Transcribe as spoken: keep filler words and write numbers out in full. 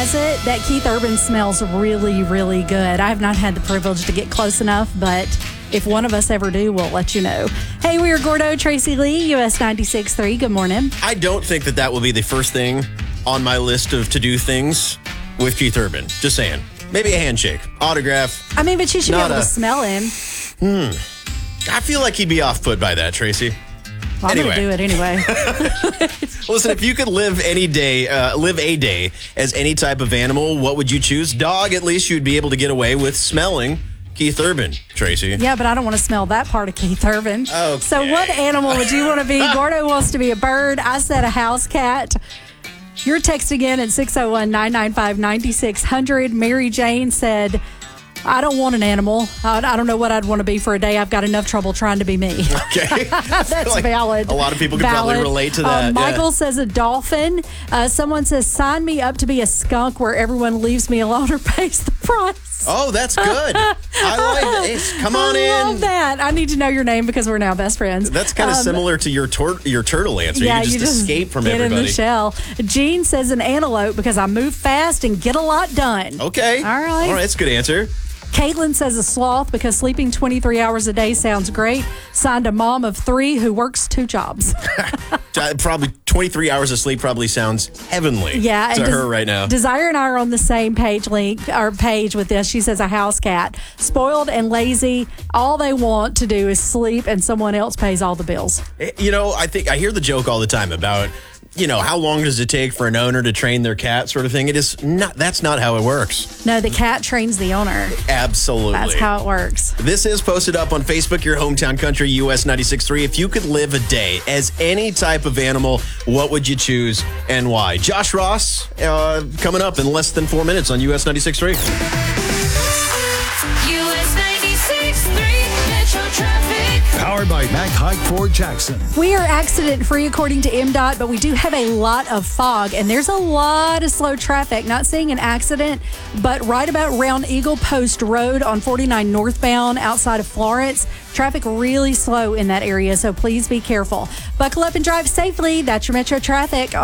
has it that Keith Urban smells really, really good. I have not had the privilege to get close enough, but if one of us ever do, we'll let you know. Hey, we are Gordo, Tracy Lee, U S ninety-six point three. Good morning. I don't think that that will be the first thing on my list of to-do things with Keith Urban. Just saying. Maybe a handshake, autograph. I mean, but you should be able a, to smell him. Hmm. I feel like he'd be off-put by that, Tracy. Well, I'm anyway. going to do it anyway. Listen, if you could live any day, uh, live a day as any type of animal, what would you choose? Dog, at least you'd be able to get away with smelling Keith Urban, Tracy. Yeah, but I don't want to smell that part of Keith Urban. Okay. So what animal would you want to be? Gordo wants to be a bird. I said a house cat. You're texting in at six oh one, nine nine five, nine six zero zero. Mary Jane said, I don't want an animal. I, I don't know what I'd want to be for a day. I've got enough trouble trying to be me. Okay. That's like valid. A lot of people could valid. probably relate to that. Um, Michael yeah. says a dolphin. Uh, someone says, sign me up to be a skunk where everyone leaves me alone or pays the price. Oh, that's good. I like this. Come on I in. I love that. I need to know your name because we're now best friends. That's kind of um, similar to your tor- your turtle answer. Yeah, you just, you just escape from get everybody. in the shell. Gene says an antelope because I move fast and get a lot done. Okay. All right. All right, that's a good answer. Caitlin says a sloth because sleeping twenty-three hours a day sounds great. Signed a mom of three who works two jobs. Probably twenty-three hours of sleep probably sounds heavenly yeah, to and her Des- right now. Desire and I are on the same page link or page with this. She says a house cat. Spoiled and lazy. All they want to do is sleep and someone else pays all the bills. You know, I think I hear the joke all the time about, you know, how long does it take for an owner to train their cat sort of thing. It is not, that's not how it works. No, the cat trains the owner. Absolutely. That's how it works. This is posted up on Facebook, your hometown country, U S ninety-six point three. If you could live a day as any type of animal, what would you choose and why? Josh Ross uh, coming up in less than four minutes on U S ninety-six point three. U S ninety-six point three Metro Traffic. Powered by Mack Hike Ford Jackson. We are accident free according to M DOT, but we do have a lot of fog and there's a lot of slow traffic. Not seeing an accident, but right about around Eagle Post Road on forty-nine northbound outside of Florence. Traffic really slow in that area, so please be careful. Buckle up and drive safely. That's your Metro Traffic.